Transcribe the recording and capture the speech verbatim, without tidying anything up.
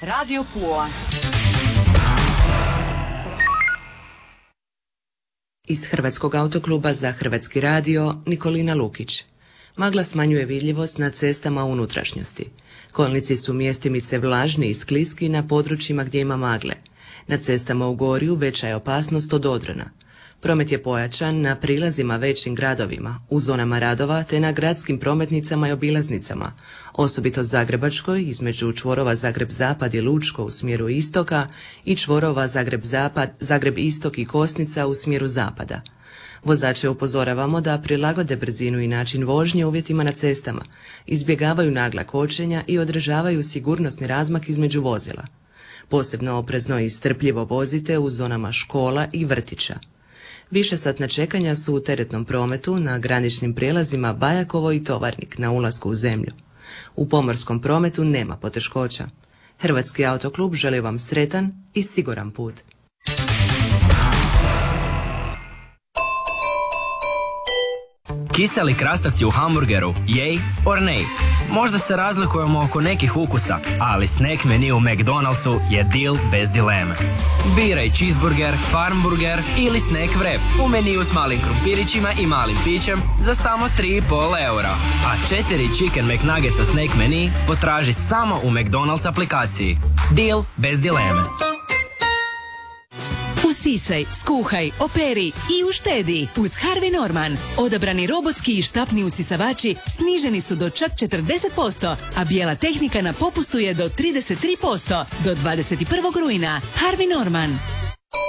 Radio Pula. Iz Hrvatskog autokluba za Hrvatski radio Nikolina Lukić. Magla smanjuje vidljivost na cestama u unutrašnjosti. Kolnici su mjestimice vlažni i skliski na područjima gdje ima magle. Na cestama u Gorju veća je opasnost od odrona. Promet je pojačan na prilazima većim gradovima, u zonama radova te na gradskim prometnicama i obilaznicama, osobito Zagrebačkoj između čvorova Zagreb-Zapad i Lučko u smjeru istoka i čvorova Zagreb-Zapad, Zagreb-Istok i Kosnica u smjeru zapada. Vozače upozoravamo da prilagode brzinu i način vožnje uvjetima na cestama, izbjegavaju nagla kočenja i održavaju sigurnosni razmak između vozila. Posebno oprezno i strpljivo vozite u zonama škola i vrtića. Višesatna čekanja su u teretnom prometu na graničnim prijelazima Bajakovo i Tovarnik na ulasku u zemlju. U pomorskom prometu nema poteškoća. Hrvatski autoklub želi vam sretan i siguran put. Kiseli krastavci u hamburgeru, yay or nay? Možda se razlikujemo oko nekih ukusa, ali snack menu u McDonald'su je deal bez dileme. Biraj cheeseburger, farmburger ili snack wrap u meniju s malim krumpirićima i malim pićem za samo tri i pol eura. A četiri chicken McNuggetsa snack menu potraži samo u McDonald's aplikaciji. Deal bez dileme. Usisaj, skuhaj, operi i uštedi uz Harvey Norman. Odabrani robotski i štapni usisavači sniženi su do čak četrdeset posto, a bijela tehnika na popustu je do trideset tri posto do dvadeset prvog rujna. Harvey Norman.